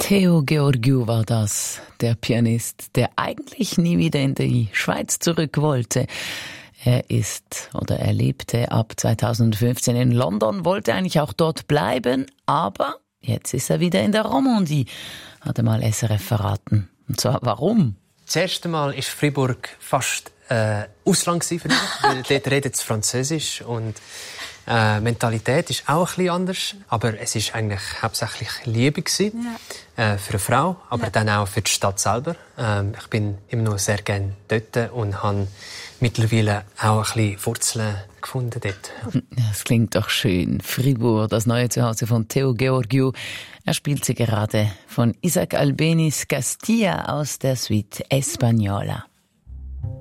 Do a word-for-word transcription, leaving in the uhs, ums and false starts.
Theo Georgiou war das, der Pianist, der eigentlich nie wieder in die Schweiz zurück wollte. Er ist oder er lebte ab zweitausendfünfzehn in London, wollte eigentlich auch dort bleiben, aber jetzt ist er wieder in der Romandie, hat er mal S R F verraten. Und zwar warum? Das erste Mal war Fribourg fast äh, Ausland für mich, weil dort redet sie Französisch und äh, Mentalität ist auch ein bisschen anders, aber es war eigentlich hauptsächlich Liebe gewesen, ja. äh, für eine Frau, aber ja. dann auch für die Stadt selber. Ähm, ich bin immer noch sehr gerne dort und habe mittlerweile auch ein bisschen Wurzeln gefunden dort. Das klingt doch schön. Fribourg, das neue Zuhause von Theo Georgiou. Er spielt sie gerade von Isaac Albéniz Castilla aus der Suite Española.